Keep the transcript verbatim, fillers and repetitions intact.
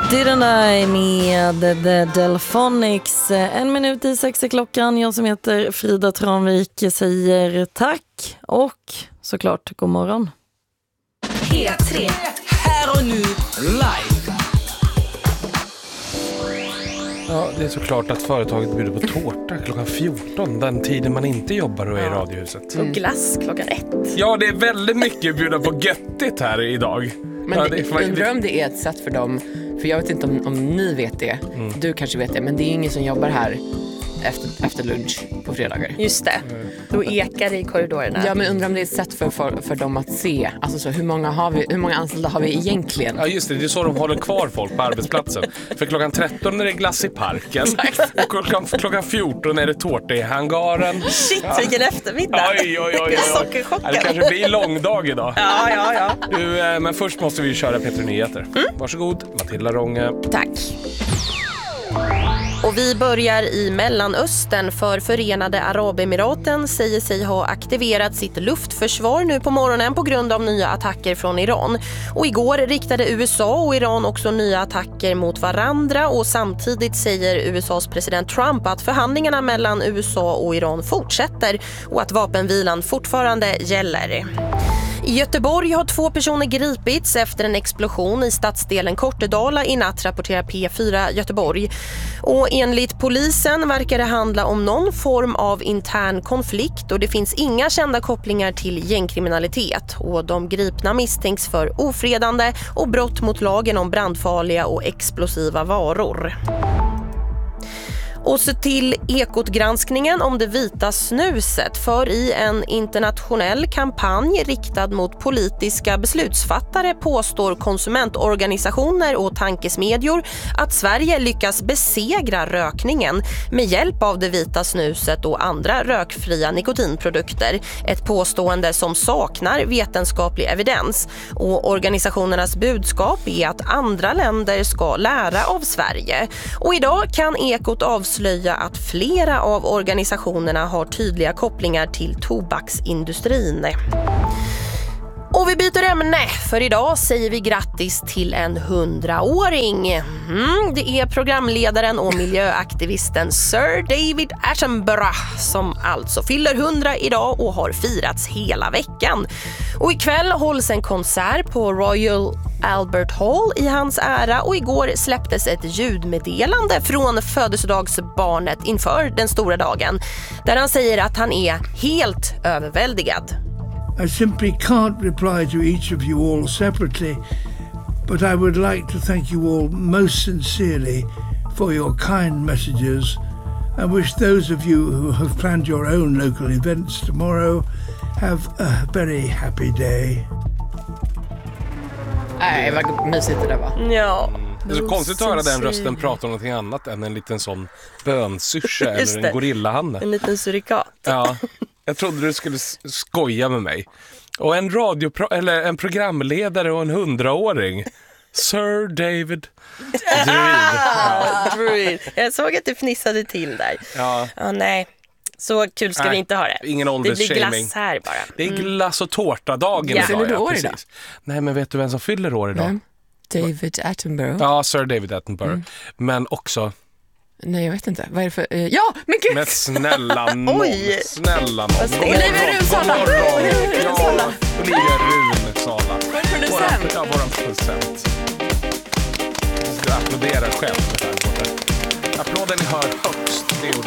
Didn't I med The Delphonics. En minut i sex är klockan. Jag som heter Frida Tranvik säger tack och såklart god morgon. P tre. Här och nu live. Ja, det är såklart att företaget bjuder på tårta klockan fjorton, den tiden man inte jobbar och är i radiohuset. Och glass klockan ett. Ja, det är väldigt mycket bjuda på göttigt här idag. Men ja, det, det är, undrar om det är ett sätt för dem, för jag vet inte om, om ni vet det, mm. du kanske vet det, men det är ingen som jobbar här efter, efter lunch på fredagar. Just det, då ekar det i korridorerna. Ja, men undrar om det är ett sätt för, för, för dem att se, alltså så, hur, många har vi, hur många anställda har vi egentligen? Ja just det, det är så de håller kvar folk på arbetsplatsen. För klockan tretton är det glass i parken och klockan, klockan fjorton är det tårta i hangaren. Shit, ja. Vilken eftermiddag. Oj, oj, oj, oj. Sockerchocken. Det kanske blir lång dag idag. Ja, ja, ja. Du, men först måste vi köra P tre Nyheter. Mm. Varsågod, Matilda Rånge. Tack. Och vi börjar i Mellanöstern, för Förenade Arabemiraten säger sig ha aktiverat sitt luftförsvar nu på morgonen på grund av nya attacker från Iran. Och igår riktade U S A och Iran också nya attacker mot varandra, och samtidigt säger U S A:s president Trump att förhandlingarna mellan U S A och Iran fortsätter och att vapenvilan fortfarande gäller. I Göteborg har två personer gripits efter en explosion i stadsdelen Kortedala i natt, rapporterar P fyra Göteborg. Och enligt polisen verkar det handla om någon form av intern konflikt, och det finns inga kända kopplingar till gängkriminalitet. Och de gripna misstänks för ofredande och brott mot lagen om brandfarliga och explosiva varor. Och så till Ekot-granskningen om det vita snuset, för i en internationell kampanj riktad mot politiska beslutsfattare påstår konsumentorganisationer och tankesmedjor att Sverige lyckas besegra rökningen med hjälp av det vita snuset och andra rökfria nikotinprodukter. Ett påstående som saknar vetenskaplig evidens, och organisationernas budskap är att andra länder ska lära av Sverige. Och idag kan Ekot avslöja att flera av organisationerna har tydliga kopplingar till tobaksindustrin. Och vi byter ämne, för idag säger vi grattis till en hundraåring. Mm, det är programledaren och miljöaktivisten Sir David Attenborough som alltså fyller hundra idag och har firats hela veckan. Och ikväll hålls en konsert på Royal Albert Hall i hans ära, och igår släpptes ett ljudmeddelande från födelsedagsbarnet inför den stora dagen, där han säger att han är helt överväldigad. I simply can't reply to each of you all separately, but I would like to thank you all most sincerely for your kind messages and wish those of you who have planned your own local events tomorrow have a very happy day. Nej, vad mysigt det där var. Ja. Det är så konstigt att höra den rösten prata om någonting annat än en liten sån bönsyrsa eller en gorillahanne. En liten surikat. Ja, jag trodde du skulle skoja med mig. Och en radio eller en programledare och en hundraåring. Sir David Druid. Ja, Druid. Jag såg att du fnissade till där. Ja. Ja, nej. Så kul ska nej, vi inte ha det. Ingen det blir åldersshaming. glass här bara. Det är glass och tårtadagen ja. idag. Fyller du år ja, idag? Nej, men vet du vem som fyller år idag? Vem? David Attenborough. Ja, Sir David Attenborough. Mm. Men också... Nej, jag vet inte. Vad är det för... Uh, ja, men gud! Men snälla någon. Oj. Snälla någon. Olivia Runsala. Ja, Olivia Runsala. Vår producent. Ja, våran producent. Du applåderar själv. Applåden ni hör högst. Det gjorde